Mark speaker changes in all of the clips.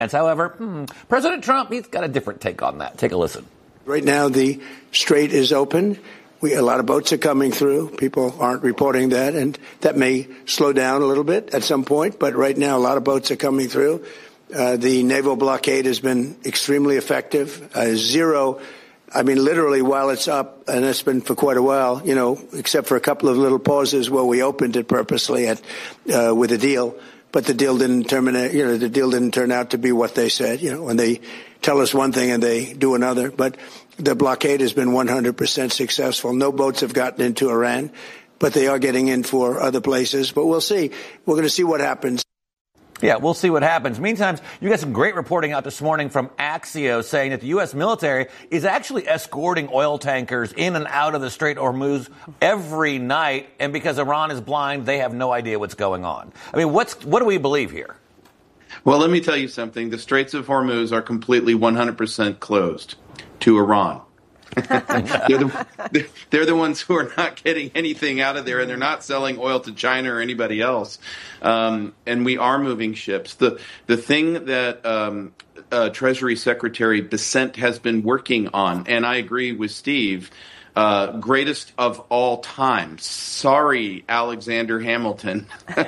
Speaker 1: However, President Trump, he's got a different take on that. Take a listen.
Speaker 2: Right now, the strait is open. A lot of boats are coming through. People aren't reporting that, and that may slow down a little bit at some point. But right now, a lot of boats are coming through. The naval blockade has been extremely effective. Literally while it's up, and it's been for quite a while, except for a couple of little pauses where we opened it purposely with a deal. But the deal didn't terminate, the deal didn't turn out to be what they said, when they tell us one thing and they do another. But the blockade has been 100% successful. No boats have gotten into Iran, but they are getting in for other places. But we'll see. We're going to see what happens.
Speaker 1: Yeah, we'll see what happens. Meantime, you got some great reporting out this morning from Axios saying that the U.S. military is actually escorting oil tankers in and out of the Strait of Hormuz every night. And because Iran is blind, they have no idea what's going on. I mean, what do we believe here?
Speaker 3: Well, let me tell you something. The Straits of Hormuz are completely 100% closed to Iran. They're the ones who are not getting anything out of there, and they're not selling oil to China or anybody else. And we are moving ships. The thing that Treasury Secretary Bessent has been working on, and I agree with Steve, greatest of all time. Sorry, Alexander Hamilton,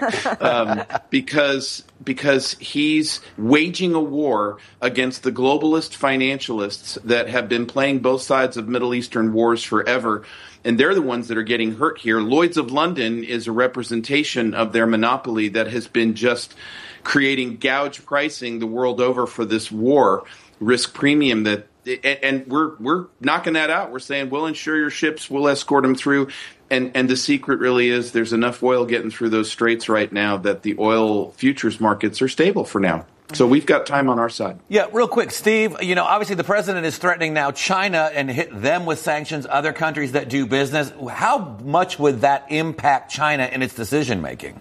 Speaker 3: because he's waging a war against the globalist financialists that have been playing both sides of Middle Eastern wars forever. And they're the ones that are getting hurt here. Lloyd's of London is a representation of their monopoly that has been just creating gouge pricing the world over for this war, risk premium that. And we're knocking that out. We're saying we'll insure your ships, we'll escort them through. And the secret really is there's enough oil getting through those straits right now that the oil futures markets are stable for now. So we've got time on our side.
Speaker 1: Yeah, real quick, Steve, obviously the president is threatening now China and hit them with sanctions, other countries that do business. How much would that impact China in its decision making?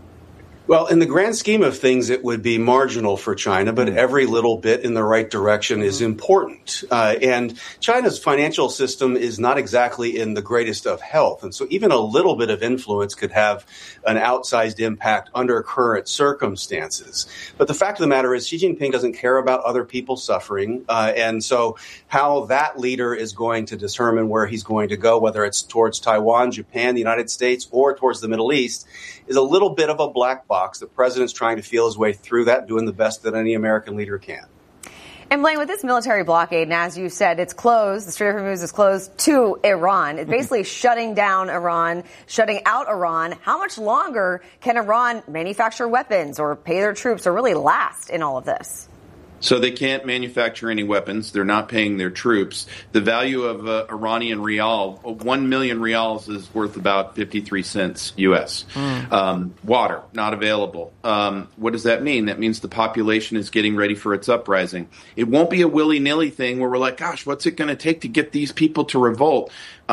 Speaker 4: Well, in the grand scheme of things, it would be marginal for China, but every little bit in the right direction is important. And China's financial system is not exactly in the greatest of health. And so even a little bit of influence could have an outsized impact under current circumstances. But the fact of the matter is Xi Jinping doesn't care about other people suffering. And so how that leader is going to determine where he's going to go, whether it's towards Taiwan, Japan, the United States, or towards the Middle East, is a little bit of a black box. The president's trying to feel his way through that, doing the best that any American leader can.
Speaker 5: And Blaine, with this military blockade, and as you said, it's closed, the Strait of Hormuz is closed to Iran. It's basically shutting down Iran, shutting out Iran. How much longer can Iran manufacture weapons or pay their troops or really last in all of this?
Speaker 3: So they can't manufacture any weapons. They're not paying their troops. The value of Iranian rial, 1 million rials is worth about 53 cents U.S. Water, not available. What does that mean? That means the population is getting ready for its uprising. It won't be a willy-nilly thing where we're like, gosh, what's it going to take to get these people to revolt?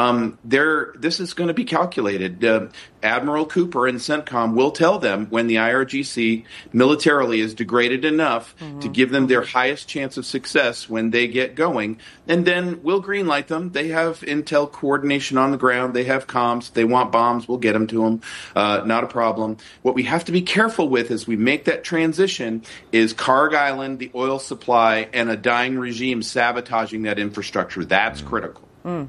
Speaker 3: This is going to be calculated. Admiral Cooper and CENTCOM will tell them when the IRGC militarily is degraded enough to give them their highest chance of success when they get going. And then we'll greenlight them. They have intel coordination on the ground. They have comms. If they want bombs, we'll get them to them. Not a problem. What we have to be careful with as we make that transition is Karg Island, the oil supply, and a dying regime sabotaging that infrastructure. That's critical.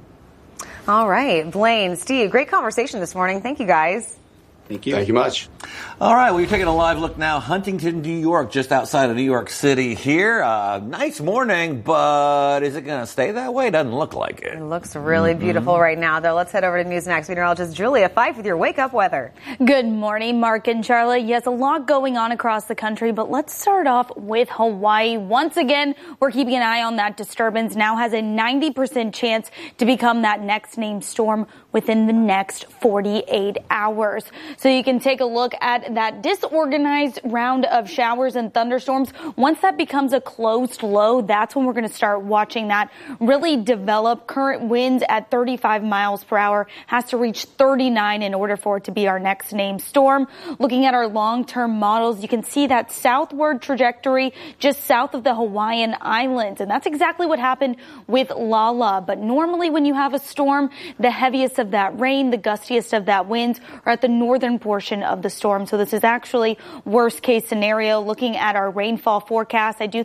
Speaker 5: All right. Blaine, Steve, great conversation this morning. Thank you, guys.
Speaker 3: Thank you.
Speaker 4: Thank you much.
Speaker 1: All right, we're taking a live look now. Huntington, New York, just outside of New York City here. Nice morning, but is it going to stay that way? Doesn't look like it.
Speaker 5: It looks really beautiful right now, though. Let's head over to News Next. Meteorologist Julia Fife with your wake-up weather.
Speaker 6: Good morning, Mark and Charlotte. Yes, a lot going on across the country, but let's start off with Hawaii. Once again, we're keeping an eye on that disturbance. Now has a 90% chance to become that next named storm within the next 48 hours. So you can take a look at that disorganized round of showers and thunderstorms. Once that becomes a closed low, that's when we're going to start watching that really develop. Current winds at 35 miles per hour has to reach 39 in order for it to be our next named storm. Looking at our long-term models, you can see that southward trajectory just south of the Hawaiian Islands. And that's exactly what happened with Lala. But normally when you have a storm, the heaviest of that rain, the gustiest of that winds are at the northern northern portion of the storm. So this is actually worst case scenario. Looking at our rainfall forecast, I do